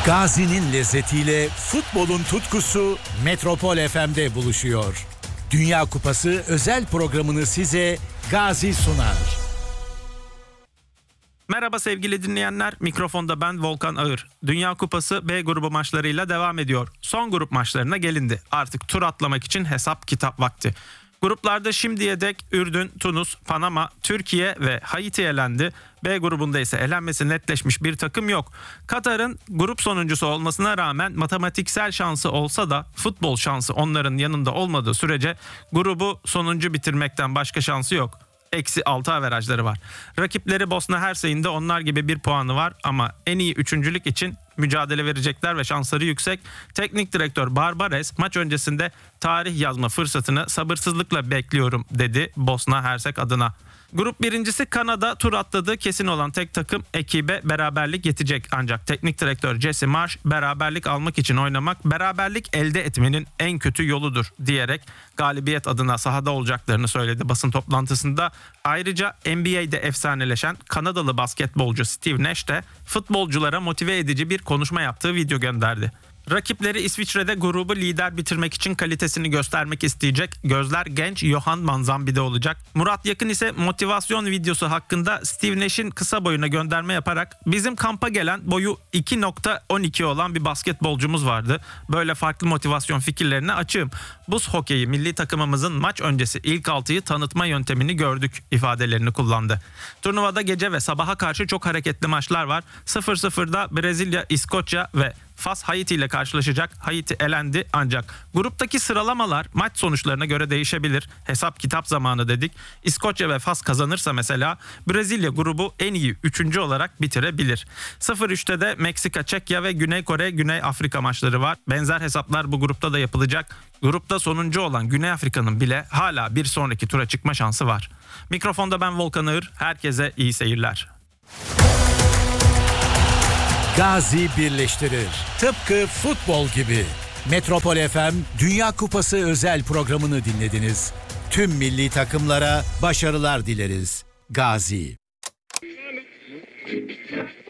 Gazi'nin lezzetiyle futbolun tutkusu Metropol FM'de buluşuyor. Dünya Kupası özel programını size Gazi sunar. Merhaba sevgili dinleyenler, mikrofonda ben Volkan Ağır. Dünya Kupası B grubu maçlarıyla devam ediyor. Son grup maçlarına gelindi. Artık tur atlamak için hesap kitap vakti. Gruplarda şimdiye dek Ürdün, Tunus, Panama, Türkiye ve Haiti elendi. B grubunda ise elenmesi netleşmiş bir takım yok. Katar'ın grup sonuncusu olmasına rağmen matematiksel şansı olsa da futbol şansı onların yanında olmadığı sürece grubu sonuncu bitirmekten başka şansı yok. -6 averajları var. Rakipleri Bosna Hersey'in de onlar gibi bir puanı var ama en iyi üçüncülük için mücadele verecekler ve şansları yüksek. Teknik direktör Barbares maç öncesinde tarih yazma fırsatını sabırsızlıkla bekliyorum dedi Bosna Hersek adına. Grup birincisi Kanada tur atladığı kesin olan tek takım, ekibe beraberlik yetecek. Ancak teknik direktör Jesse Marsch beraberlik almak için oynamak, beraberlik elde etmenin en kötü yoludur diyerek galibiyet adına sahada olacaklarını söyledi basın toplantısında. Ayrıca NBA'de efsaneleşen Kanadalı basketbolcu Steve Nash de futbolculara motive edici bir konuşma yaptığı video gönderdi. Rakipleri İsviçre'de grubu lider bitirmek için kalitesini göstermek isteyecek. Gözler genç Johan Manzambi'de olacak. Murat Yakın ise motivasyon videosu hakkında Steve Nash'in kısa boyuna gönderme yaparak "Bizim kampa gelen boyu 2.12 olan bir basketbolcumuz vardı. Böyle farklı motivasyon fikirlerine açığım. Buz hokeyi milli takımımızın maç öncesi ilk 6'yı tanıtma yöntemini gördük" ifadelerini kullandı. Turnuvada gece ve sabaha karşı çok hareketli maçlar var. 0-0'da Brezilya, İskoçya ve Fas Haiti ile karşılaşacak. Haiti elendi ancak gruptaki sıralamalar maç sonuçlarına göre değişebilir. Hesap kitap zamanı dedik. İskoçya ve Fas kazanırsa mesela Brezilya grubu en iyi 3. olarak bitirebilir. 0-3'te de Meksika, Çekya ve Güney Kore, Güney Afrika maçları var. Benzer hesaplar bu grupta da yapılacak. Grupta sonuncu olan Güney Afrika'nın bile hala bir sonraki tura çıkma şansı var. Mikrofonda ben Volkan Ağır. Herkese iyi seyirler. Gazi birleştirir. Tıpkı futbol gibi. Metropol FM Dünya Kupası özel programını dinlediniz. Tüm milli takımlara başarılar dileriz. Gazi.